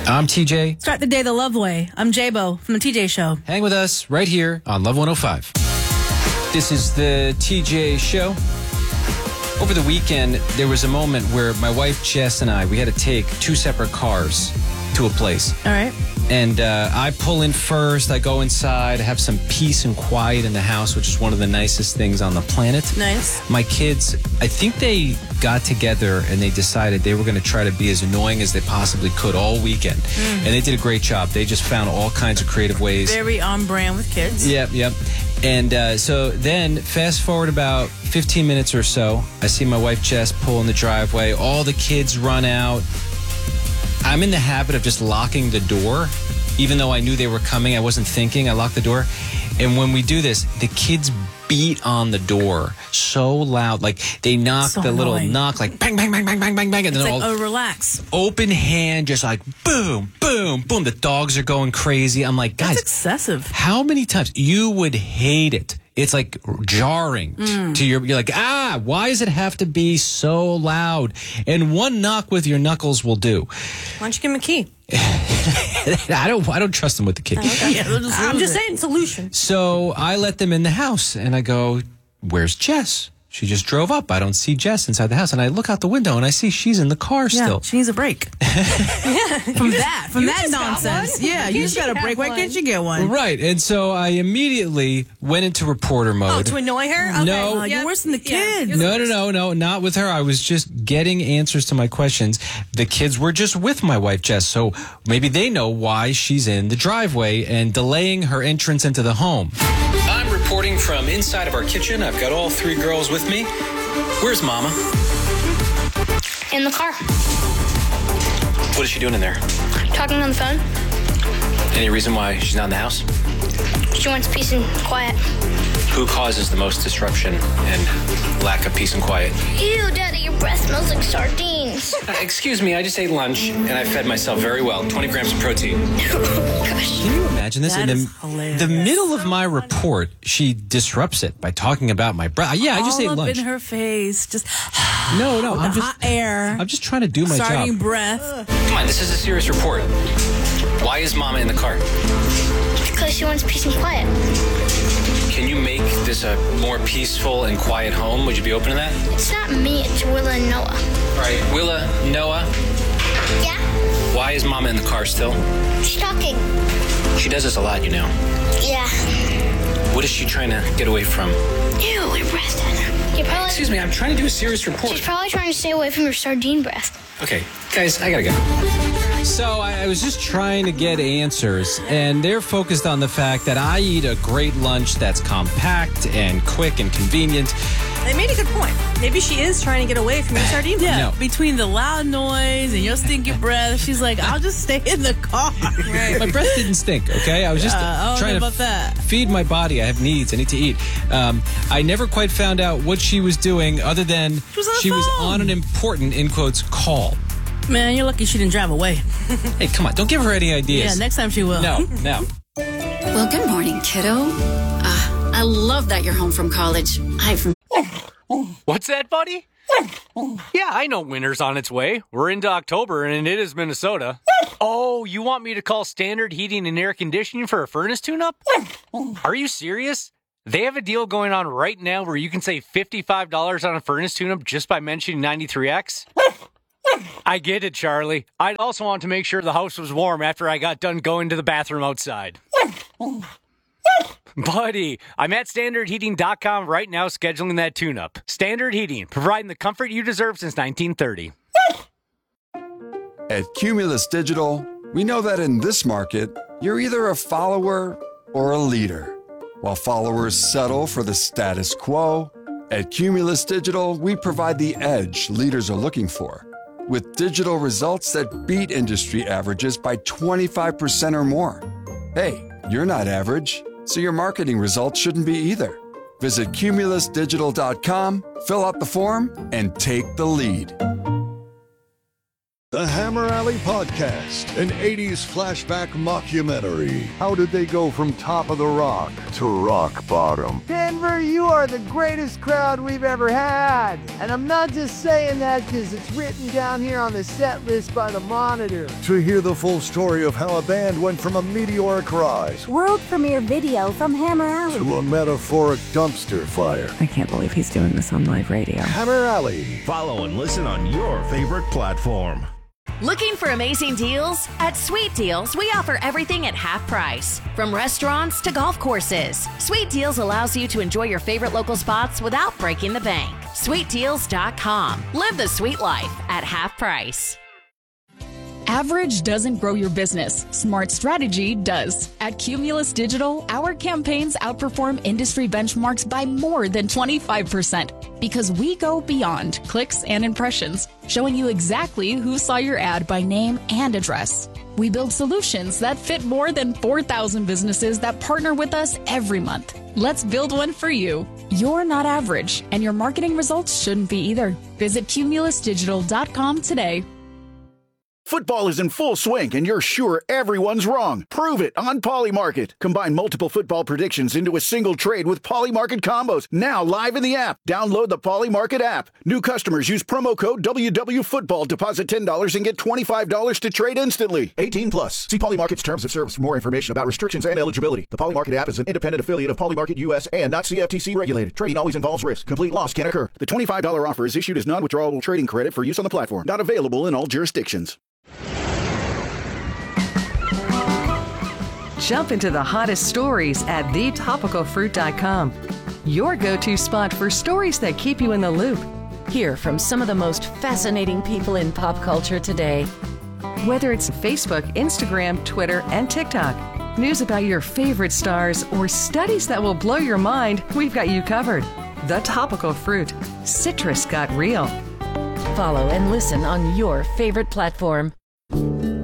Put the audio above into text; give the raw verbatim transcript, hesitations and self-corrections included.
I'm T J. Start the day the love way. I'm J-Bo from the T J Show. Hang with us right here on Love one oh five. This is the T J Show. Over the weekend, there was a moment where my wife Jess and I, we had to take two separate cars to a place. All right. And uh, I pull in first. I go inside, have some peace and quiet in the house, which is one of the nicest things on the planet. Nice. My kids, I think they got together and they decided they were going to try to be as annoying as they possibly could all weekend. Mm. And they did a great job. They just found all kinds of creative ways. Very on brand with kids. Yep, yep. And uh, so then, fast forward about fifteen minutes or so, I see my wife Jess pull in the driveway. All the kids run out. I'm in the habit of just locking the door. Even though I knew they were coming, I wasn't thinking. I locked the door. And when we do this, the kids beat on the door so loud. Like, they knock so the little annoying. knock, like bang, bang, bang, bang, bang, bang, bang. And It's then like, all oh, relax. open hand, just like boom, boom, boom. The dogs are going crazy. I'm like, guys. That's excessive. How many times? You would hate it. It's like jarring Mm. to your, you're like, ah, why does it have to be so loud? And one knock with your knuckles will do. Why don't you give him a key? I don't, I don't trust them with the key. Okay. Yeah, they'll just I'm lose just it. saying, solution. So I let them in the house and I go, where's Jess? She just drove up. I don't see Jess inside the house. And I look out the window and I see she's in the car Yeah, still. she needs a break. Yeah. From that, from you that just got nonsense. one? Yeah, Why you can't just she got a have break. Why one? can't you get one? Right. And so I immediately went into reporter Oh, mode. to annoy her? Okay. No. Oh, you're worse than the Yeah, kids. you're the No, no, worst. no, no, not with her. I was just getting answers to my questions. The kids were just with my wife, Jess, so maybe they know why she's in the driveway and delaying her entrance into the home. I'm reporting from inside of our kitchen. I've got all three girls with me. Where's Mama? In the car, What is she doing in there? talking on the phone. Any reason why she's not in the house? She wants peace and quiet. Who causes the most disruption and lack of peace and quiet? Ew, Daddy, your breath smells like sardines. Uh, excuse me, I just ate lunch and I fed myself very well. twenty grams of protein. Gosh. Can you imagine this? That in the, is hilarious. the middle of my report, she disrupts it by talking about my breath. Yeah, I just All ate up lunch. in her face. Just No, no, the I'm hot just, air. I'm just trying to do my Starting job. breath. Come on, this is a serious report. Why is Mama in the car? Because she wants peace and quiet. Can you make this a more peaceful and quiet home? Would you be open to that? It's not me, it's Willa and Noah. All right, Willa, Noah, Yeah? why is Mama in the car still? She's talking. She does this a lot, you know. Yeah. What is she trying to get away from? Ew, your breath. You're probably, Excuse me, I'm trying to do a serious report. she's probably trying to stay away from your sardine breath. Okay, guys, I gotta go. So I, I was just trying to get answers, and they're focused on the fact that I eat a great lunch that's compact and quick and convenient. They made a good point. Maybe she is trying to get away from your sardine. Yeah, No. between the loud noise and your stinky breath, she's like, I'll just stay in the car. My breath didn't stink, okay? I was just Uh, I don't trying know to about that. feed my body. I have needs. I need to eat. Um, I never quite found out what she was doing other than She was on the she was phone. on an important, in quotes, call. Man, you're lucky she didn't drive away. Hey, come on. Don't give her any ideas. Yeah, next time she will. No, no. Well, good morning, kiddo. Uh, I love that you're home from college. I've What's that, buddy? Yeah, I know winter's on its way. We're into October, and it is Minnesota. Oh, you want me to call Standard Heating and Air Conditioning for a furnace tune-up? Are you serious? They have a deal going on right now where you can save fifty-five dollars on a furnace tune-up just by mentioning ninety-three X. I get it, Charlie. I also want to make sure the house was warm after I got done going to the bathroom outside. Buddy, I'm at standard heating dot com right now scheduling that tune-up. Standard Heating, providing the comfort you deserve since nineteen thirty. At Cumulus Digital, we know that in this market, you're either a follower or a leader. While followers settle for the status quo, at Cumulus Digital, we provide the edge leaders are looking for, with digital results that beat industry averages by twenty-five percent or more. Hey, you're not average, so your marketing results shouldn't be either. Visit cumulus digital dot com, fill out the form, and take the lead. The Hammer Alley Podcast, an eighties flashback mockumentary. How did they go from top of the rock to rock bottom? Denver, you are the greatest crowd we've ever had. And I'm not just saying that because it's written down here on the set list by the Monitor. To hear the full story of how a band went from a meteoric rise, world premiere video from Hammer Alley, to a metaphoric dumpster fire. I can't believe he's doing this on live radio. Hammer Alley. Follow and listen on your favorite platform. Looking for amazing deals? At Sweet Deals, we offer everything at half price. From restaurants to golf courses, Sweet Deals allows you to enjoy your favorite local spots without breaking the bank. sweet deals dot com. Live the sweet life at half price. Average doesn't grow your business. Smart strategy does. At Cumulus Digital, our campaigns outperform industry benchmarks by more than twenty-five percent because we go beyond clicks and impressions, showing you exactly who saw your ad by name and address. We build solutions that fit more than four thousand businesses that partner with us every month. Let's build one for you. You're not average, and your marketing results shouldn't be either. Visit cumulus digital dot com today. Football is in full swing, and you're sure everyone's wrong. Prove it on Polymarket. Combine multiple football predictions into a single trade with Polymarket combos. Now live in the app. Download the Polymarket app. New customers use promo code W W Football. Deposit ten dollars and get twenty-five dollars to trade instantly. eighteen plus. See Polymarket's terms of service for more information about restrictions and eligibility. The Polymarket app is an independent affiliate of Polymarket U S and not C F T C regulated. Trading always involves risk. Complete loss can occur. The twenty-five dollars offer is issued as non-withdrawable trading credit for use on the platform. Not available in all jurisdictions. Jump into the hottest stories at the topical fruit dot com. Your go-to spot for stories that keep you in the loop. Hear from some of the most fascinating people in pop culture today. Whether it's Facebook, Instagram, Twitter, and TikTok, news about your favorite stars, or studies that will blow your mind, we've got you covered. The Topical Fruit. Citrus got real. Follow and listen on your favorite platform.